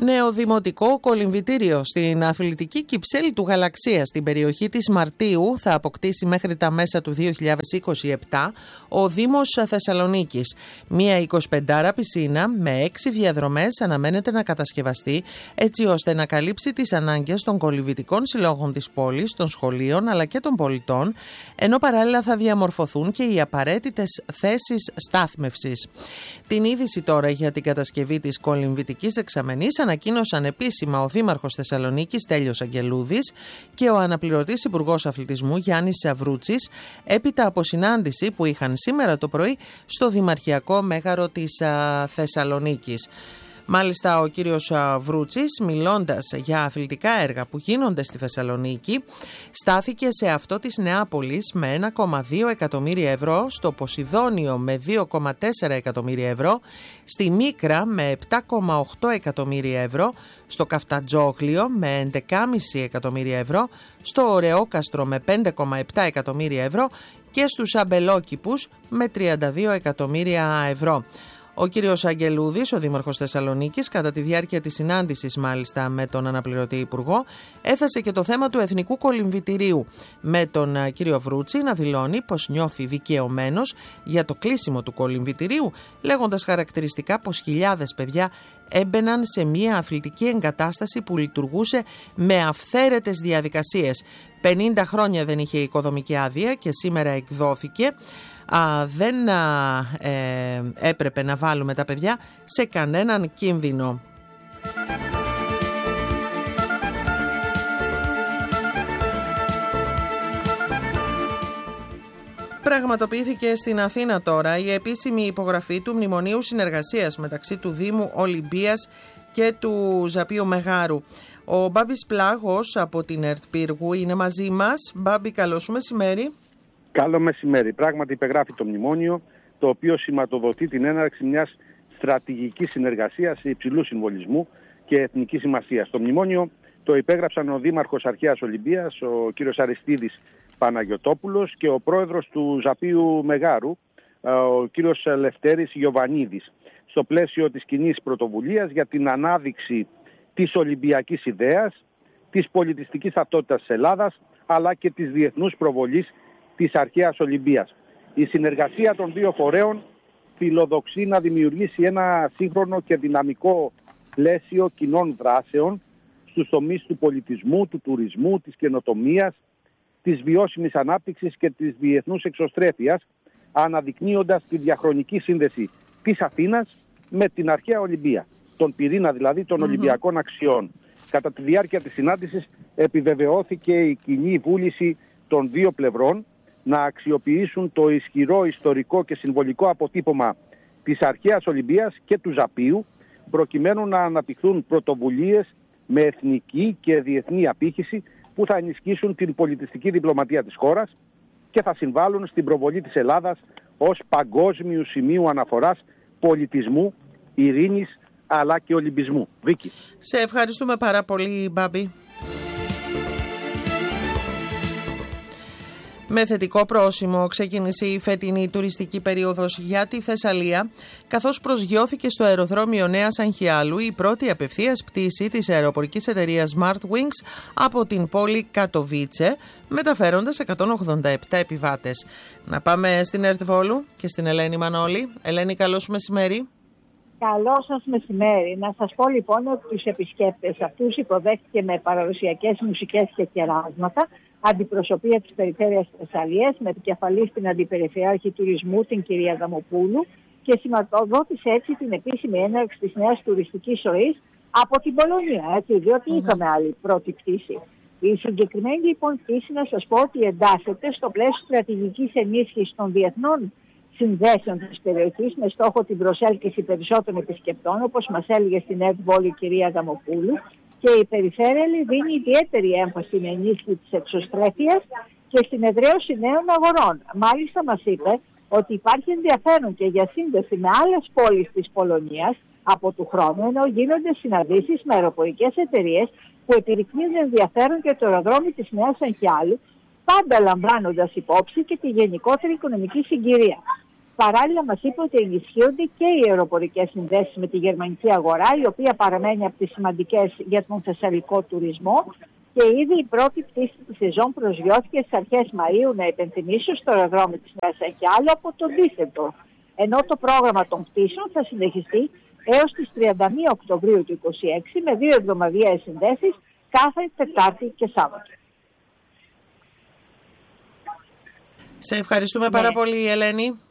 Νέο δημοτικό κολυμβητήριο στην αθλητική Κυψέλη του Γαλαξία στην περιοχή της Μαρτίου θα αποκτήσει μέχρι τα μέσα του 2027 ο Δήμος Θεσσαλονίκης. Μία 25 πισίνα με 6 διαδρομές αναμένεται να κατασκευαστεί έτσι ώστε να καλύψει τις ανάγκες των κολυμβητικών συλλόγων της πόλης, των σχολείων αλλά και των πολιτών, ενώ παράλληλα θα διαμορφωθούν και οι απαραίτητες θέσεις στάθμευσης. Την είδηση τώρα για την κατασκευή της κολυμβητικής δεξαμενής ανακοίνωσαν επίσημα ο Δήμαρχος Θεσσαλονίκης Στέλιος Αγγελούδης και ο αναπληρωτής Υπουργός Αθλητισμού Γιάννης Βρούτσης, έπειτα από συνάντηση που είχαν σήμερα το πρωί στο Δημαρχιακό Μέγαρο της Θεσσαλονίκης. Μάλιστα ο κύριος Βρούτσης, μιλώντας για αθλητικά έργα που γίνονται στη Θεσσαλονίκη, στάθηκε σε αυτό της Νεάπολης με 1,2 εκατομμύρια ευρώ, στο Ποσειδόνιο με 2,4 εκατομμύρια ευρώ, στη Μίκρα με 7,8 εκατομμύρια ευρώ, στο Καφτατζόγλιο με 11,5 εκατομμύρια ευρώ, στο Ωρεόκαστρο με 5,7 εκατομμύρια ευρώ και στους Αμπελόκηπους με 32 εκατομμύρια ευρώ. Ο κύριος Αγγελούδης, ο Δήμαρχος Θεσσαλονίκης, κατά τη διάρκεια της συνάντησης μάλιστα με τον αναπληρωτή Υπουργό, έθεσε και το θέμα του Εθνικού Κολυμβητηρίου, με τον κύριο Βρούτση να δηλώνει πως νιώθει δικαιωμένος για το κλείσιμο του κολυμβητηρίου, λέγοντας χαρακτηριστικά πως χιλιάδες παιδιά έμπαιναν σε μια αθλητική εγκατάσταση που λειτουργούσε με αυθαίρετες διαδικασίες. 50 χρόνια δεν είχε οικοδομική άδεια και σήμερα εκδόθηκε. Δεν έπρεπε να βάλουμε τα παιδιά σε κανέναν κίνδυνο. Πραγματοποιήθηκε στην Αθήνα τώρα η επίσημη υπογραφή του Μνημονίου Συνεργασίας μεταξύ του Δήμου Ολυμπίας και του Ζαπίου Μεγάρου. Ο Μπάμπης Πλάγος από την ΕΡΤ Πύργου είναι μαζί μας. Μπάμπη, καλό σου μεσημέρι. Καλό μεσημέρι. Πράγματι υπεγράφει το μνημόνιο, το οποίο σηματοδοτεί την έναρξη μιας στρατηγικής συνεργασίας υψηλού συμβολισμού και εθνικής σημασίας. Το μνημόνιο το υπέγραψαν ο Δήμαρχος Αρχαίας Ολυμπίας, ο κύριος Αριστίδης Παναγιωτόπουλος, και ο πρόεδρος του Ζαπίου Μεγάρου, ο κύριος Λευτέρης Γιοβανίδης, στο πλαίσιο της κοινής πρωτοβουλίας για την ανάδειξη της Ολυμπιακής ιδέας, της πολιτιστικής ταυτότητας της Ελλάδας, αλλά και της διεθνούς προβολής της Αρχαίας Ολυμπίας. Η συνεργασία των δύο φορέων φιλοδοξεί να δημιουργήσει ένα σύγχρονο και δυναμικό πλαίσιο κοινών δράσεων στους τομείς του πολιτισμού, του τουρισμού, της καινοτομίας, της βιώσιμης ανάπτυξης και της διεθνούς εξωστρέφειας, αναδεικνύοντας τη διαχρονική σύνδεση της Αθήνας με την Αρχαία Ολυμπία, τον πυρήνα δηλαδή των Ολυμπιακών αξιών. Κατά τη διάρκεια της συνάντησης επιβεβαιώθηκε η κοινή βούληση των δύο πλευρών να αξιοποιήσουν το ισχυρό ιστορικό και συμβολικό αποτύπωμα της Αρχαίας Ολυμπίας και του Ζαπίου, προκειμένου να αναπτυχθούν πρωτοβουλίες με εθνική και διεθνή απήχηση που θα ενισχύσουν την πολιτιστική διπλωματία της χώρας και θα συμβάλλουν στην προβολή της Ελλάδας ως παγκόσμιου σημείου αναφοράς πολιτισμού, ειρήνης αλλά και ολυμπισμού. Βίκη. Σε ευχαριστούμε πάρα πολύ, Μπάμπη. Με θετικό πρόσημο ξεκίνησε η φετινή τουριστική περίοδος για τη Θεσσαλία, καθώς προσγειώθηκε στο αεροδρόμιο Νέας Αγχιάλου η πρώτη απευθείας πτήση της αεροπορικής εταιρείας Smartwings από την πόλη Κατοβίτσε, μεταφέροντας 187 επιβάτες. Να πάμε στην ΕΡΤ Βόλου και στην Ελένη Μανώλη. Ελένη, καλό σου μεσημέρι. Καλό σας μεσημέρι. Να σας πω λοιπόν ότι τους επισκέπτες αυτούς υποδέχτηκε με παραδοσιακές μουσικές και κεράσματα αντιπροσωπεία της Περιφέρειας Θεσσαλίας με επικεφαλή στην Αντιπεριφερειάρχη Τουρισμού, την κυρία Δαμοπούλου, και σηματοδότησε έτσι την επίσημη έναρξη της νέας τουριστικής ροής από την Πολωνία, διότι είχαμε άλλη πρώτη πτήση. Η συγκεκριμένη λοιπόν πτήση, να σας πω ότι εντάσσεται στο πλαίσιο στρατηγικής ενίσχυσης των διεθνών συνδέσεων της περιοχής με στόχο την προσέλκυση περισσότερων επισκεπτών, όπως μας έλεγε στην ΕΡΤ Βόλου η κυρία Δαμοπούλου, και η Περιφέρεια δίνει ιδιαίτερη έμφαση στην ενίσχυση της εξωστρέφειας και στην εδραίωση νέων αγορών. Μάλιστα μας είπε ότι υπάρχει ενδιαφέρον και για σύνδεση με άλλες πόλεις της Πολωνίας από του χρόνου, ενώ γίνονται συναντήσεις με αεροπορικές εταιρείες που επιδεικνύουν ενδιαφέρον για το αεροδρόμιο της Νέας Αγχιάλου, πάντα λαμβάνοντας υπόψη και τη γενικότερη οικονομική συγκυρία. Παράλληλα, μας είπε ότι ενισχύονται και οι αεροπορικές συνδέσεις με τη γερμανική αγορά, η οποία παραμένει από τις σημαντικές για τον θεσσαλικό τουρισμό. Και ήδη η πρώτη πτήση της σεζόν προσγειώθηκε στις αρχές Μαΐου, να υπενθυμίσω, στο αεροδρόμιο της Νέας Αγχιάλου από τον Ντίσσελντορφ. Ενώ το πρόγραμμα των πτήσεων θα συνεχιστεί έως τις 31 Οκτωβρίου του 2026 με 2 εβδομαδιαίες συνδέσεις κάθε Τετάρτη και Σάββατο. Σε ευχαριστούμε πάρα πολύ, Ελένη.